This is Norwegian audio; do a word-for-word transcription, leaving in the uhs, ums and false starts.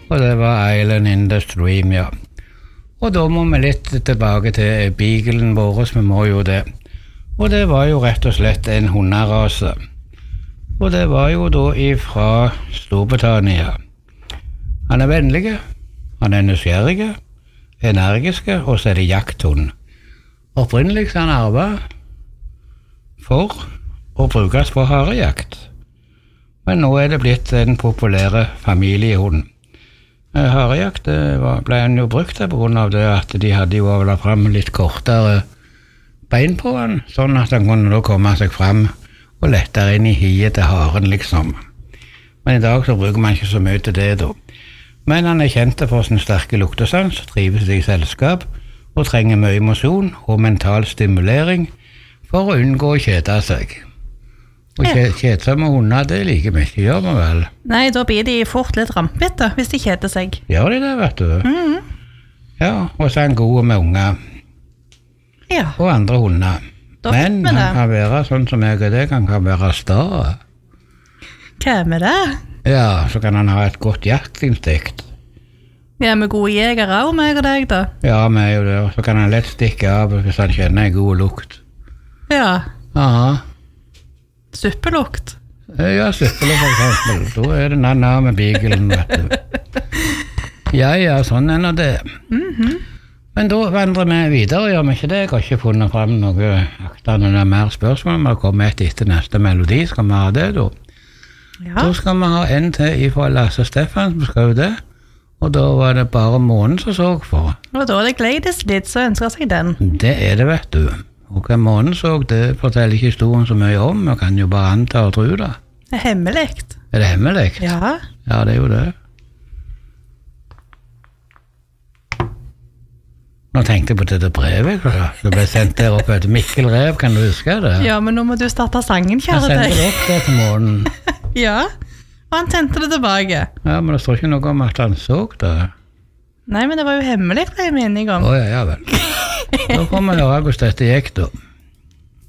Og det var Island in the Stream, ja. Og da må vi litt tilbake til beaglen vår, vi må jo det. Og det var jo rett og slett en hunderase. Og det var jo da ifra Storbritannia. Han er vennlig, han er nysgjerrig, energiske, og så er det jakthund. Opprinnelig så han arvet for å brukes på harejakt. Men nå er det blitt en populære familiehund. Harejakt ble han jo brukt på grunn av det at de hadde jo avlet frem litt kortere bein på han, sånn at han kunne da komme seg frem og lettere inn i hiet til haren, liksom. Men i dag så bruker man ikke så mye til det, da. Men han er kjent for sin sterke luktesans, trives i selskap, og trenger mye mosjon og mental stimulering for å unngå å kjede seg. Og kjedsomme hunder, det liker vi ikke, gjør vi vel? Nei, da blir de fort litt rampete hvis de kjeder seg. Gjør de det, vet du? Mm. Ja, og så er han god med unger. Ja. Og andre hunder. Da Men han kan være sånn som jeg og det, han kan være sta. Hva med det? Ja, så kan han ha et godt jaktinstinkt. Ja, med gode jegere og meg og deg da. Ja, vi er jo det, og så kan han lett stikke av hvis han kjenner en god lukt. Ja. Aha. Suppelukt. Ja, suppelukt for eksempel. Da er det navn med beaglen, vet du. Ja, ja, sånn er det. Mhm. Men da vandrer vi videre, gjør vi ikke det? Jeg har ikke funnet frem noe aktende mer spørsmål, men det kommer et etter neste melodi, skal vi ha det da? Ja. Da skal vi ha en til ifra Lasse Stefan som skrev det, og da var det bare månen som så for. Og da er det Gladys litt, så ønsker seg den. Det er det, vet du. Og hva månen så, det forteller ikke historien så mye om, jeg kan jo bare anta og tro det. Det er hemmelikt. Er det hemmelikt? Ja. Ja, det er jo det. Nå tenkte jeg på dette brevet, det ble sendt der oppe etter Mikkel Rev, kan du huske det? Ja, men nå må du starte sangen, kjære deg. deg. Jeg sendte det opp det til månen. Ja, og han sendte det tilbake. Ja, men det står ikke noe om at han så det. Nei, men det var jo hemmelig, det er jeg mening om. Åja, ja vel. Da får vi høre hvordan dette gikk da.